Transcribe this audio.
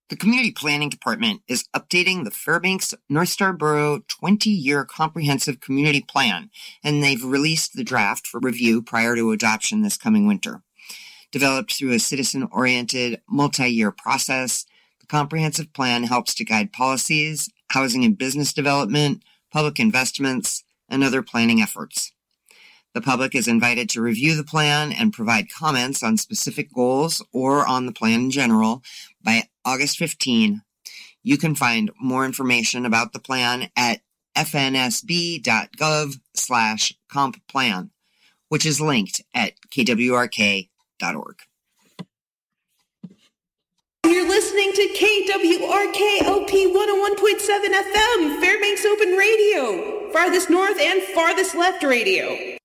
The Community Planning Department is updating the Fairbanks North Star Borough 20-year comprehensive community plan, and they've released the draft for review prior to adoption this coming winter. Developed through a citizen-oriented, multi-year process, the comprehensive plan helps to guide policies, housing and business development, public investments, and other planning efforts. The public is invited to review the plan and provide comments on specific goals or on the plan in general by August 15. You can find more information about the plan at fnsb.gov/compplan, which is linked at kwrk.org. You're listening to KWRK-LP 101.7 FM, Fairbanks Open Radio, farthest north and farthest left radio.